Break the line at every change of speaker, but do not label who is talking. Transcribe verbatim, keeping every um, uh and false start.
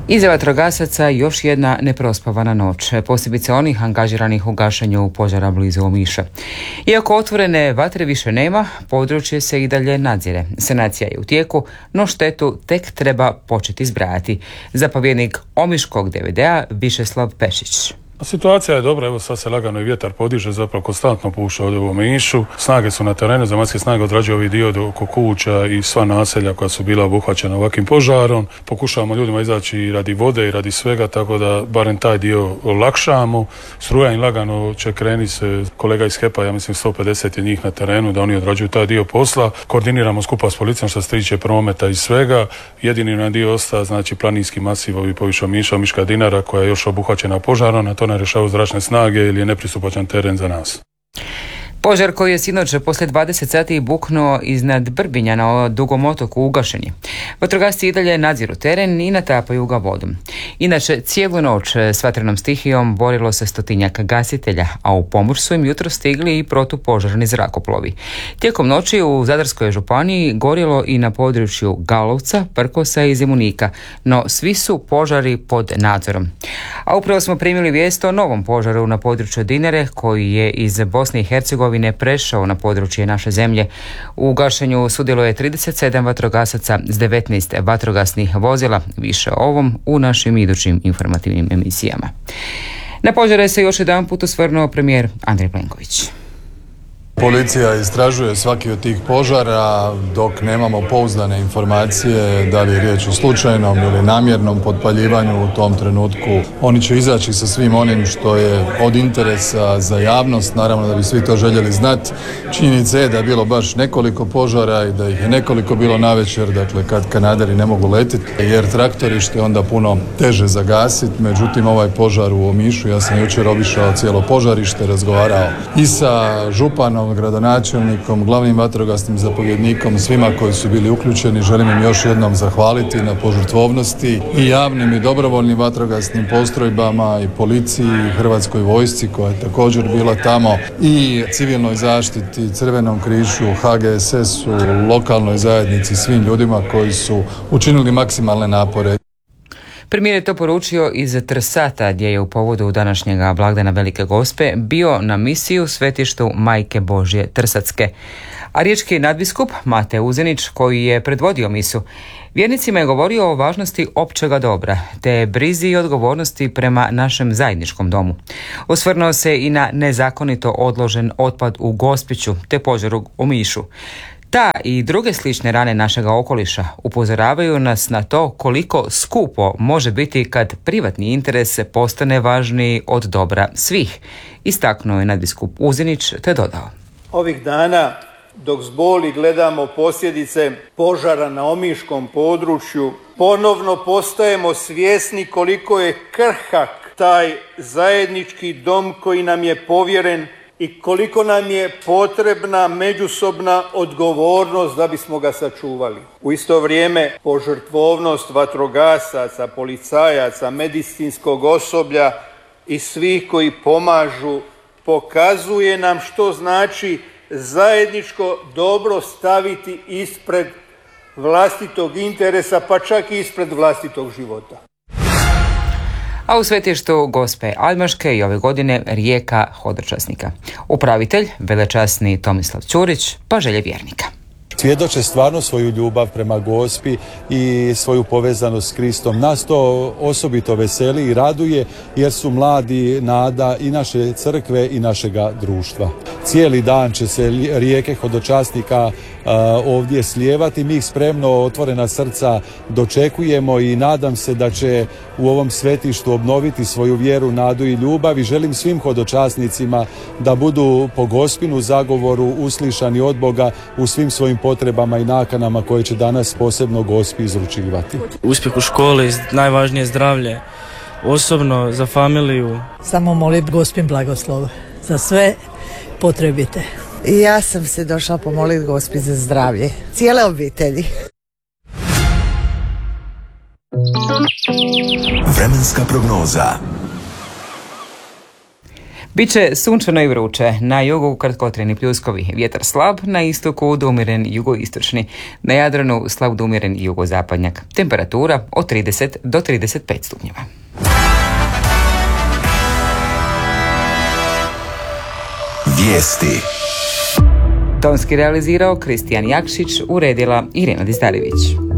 Iza vatrogasaca još jedna neprospavana noć, posebice onih angažiranih u gašenju požara blizu Omiša. Iako otvorene vatre više nema, područje se i dalje nadzire. Sanacija je u tijeku, no štetu tek treba početi zbrajati. Zapovjednik Omiškog D V D-a Višeslav Pešić.
Situacija je dobra, evo sad se lagano i vjetar podiže, zapravo konstantno puša ovdje u Omišu. Snage su na terenu, zemaljske snage odrađuju ovaj dio oko kuća i sva naselja koja su bila obuhvaćena ovakvim požarom. Pokušavamo ljudima izaći i radi vode i radi svega, tako da barem taj dio olakšamo. Struja im lagano će kreni se, kolega iz H E P-a, ja mislim sto pedeset je njih na terenu, da oni odrađuju taj dio posla. Koordiniramo skupa s policijom što se tiče prometa i svega. Jedini na dio ostaje, znači planinski masiv ovi poviše Omiša, Omiška Dinara koja je još obuhvaćena požarom, na to ne rješavaju zračne snage ili je nepristupačan teren za nas.
Požar koji je sinoć poslije dvadeset sati buknuo iznad Brbinja na Dugom otoku ugašen je. Vatrogasci i dalje nadziru teren i natapaju ga vodom. Inače, cijelu noć s vatrenom stihijom borilo se stotinjak gasitelja, a u pomoć su im jutro stigli i protupožarni zrakoplovi. Tijekom noći u Zadarskoj županiji gorilo i na području Galovca, Prkosa i Zemunika, no svi su požari pod nadzorom. A upravo smo primili vijest o novom požaru na području Dinare koji je iz Bosne i Hercegovine prešao na područje naše zemlje. U gašenju sudjeluje trideset sedam vatrogasaca s devetnaest vatrogasnih vozila. Više o ovom u našim idućim informativnim emisijama. Na požare se još jedan put osvrnuo premijer Andrej Plenković.
Policija istražuje svaki od tih požara dok nemamo pouzdane informacije da li je riječ o slučajnom ili namjernom potpaljivanju u tom trenutku. Oni će izaći sa svim onim što je od interesa za javnost, naravno da bi svi to željeli znati. Činjenica je da je bilo baš nekoliko požara i da ih je nekoliko bilo navečer, dakle kad kanaderi ne mogu letiti jer traktorište je onda puno teže zagasiti. Međutim, ovaj požar u Omišu, ja sam jučer obišao cijelo požarište, razgovarao i sa županom, gradonačelnikom, glavnim vatrogasnim zapovjednikom, svima koji su bili uključeni. Želim im još jednom zahvaliti na požrtvovnosti i javnim i dobrovoljnim vatrogasnim postrojbama i policiji i Hrvatskoj vojsci koja je također bila tamo i civilnoj zaštiti, Crvenom križu, H G S S-u, lokalnoj zajednici, svim ljudima koji su učinili maksimalne napore.
Premijer je to poručio iz Trsata, gdje je u povodu današnjega blagdana Velike Gospe bio na misiju u svetištu Majke Božje Trsatske. A riječki nadbiskup Mate Uzenić, koji je predvodio misu, vjernicima je govorio o važnosti općega dobra, te brizi i odgovornosti prema našem zajedničkom domu. Osvrnuo se i na nezakonito odložen otpad u Gospiću, te požar u Omišu. Ta i druge slične rane našega okoliša upozoravaju nas na to koliko skupo može biti kad privatni interes postane važniji od dobra svih, istaknuo je nadbiskup Uzinić te dodao.
Ovih dana dok s boli gledamo posljedice požara na omiškom području, ponovno postajemo svjesni koliko je krhak taj zajednički dom koji nam je povjeren i koliko nam je potrebna međusobna odgovornost da bismo ga sačuvali. U isto vrijeme požrtvovnost vatrogasaca, policajaca, medicinskog osoblja i svih koji pomažu pokazuje nam što znači zajedničko dobro staviti ispred vlastitog interesa, pa čak i ispred vlastitog života.
A u svetištu Gospe Almaške i ove godine rijeka hodočasnika. Upravitelj, velečasni Tomislav Ćurić, pa želje vjernika.
Svjedoče stvarno svoju ljubav prema Gospi i svoju povezanost s Kristom. Nas to osobito veseli i raduje jer su mladi nada i naše crkve i našega društva. Cijeli dan će se rijeke hodočasnika uh, ovdje slijevati. Mi ih spremno, otvorena srca dočekujemo i nadam se da će u ovom svetištu obnoviti svoju vjeru, nadu i ljubav i želim svim hodočasnicima da budu po Gospinu zagovoru uslišani od Boga u svim svojim potrebama i nakanama koje će danas posebno Gospi izručivati.
Uspjeh u školi, najvažnije zdravlje, osobno za familiju.
Samo molim Gospin blagoslov za sve potrebite.
I ja sam se došla pomoliti Gospi za zdravlje cijele obitelji.
Vremenska prognoza.
Biće sunčano i vruće, na jugu kratkotrajni pljuskovi, vjetar slab, na istoku umjeren jugoistočni, na Jadranu slab umjeren jugozapadnjak. Temperatura od trideset do trideset pet stupnjeva.
Vijesti.
Tonski realizirao Kristijan Jakšić, uredila Irena Dizdarević.